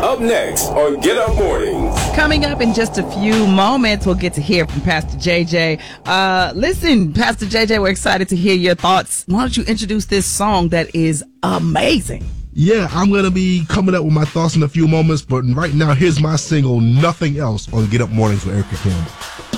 Up next on Get Up Mornings. Coming up in just a few moments, we'll get to hear from Pastor JJ. Listen, Pastor JJ, we're excited to hear your thoughts. Why don't you introduce this song that is amazing? Yeah, I'm going to be coming up with my thoughts in a few moments, but right now, here's my single, Nothing Else, on Get Up Mornings with Erica Campbell.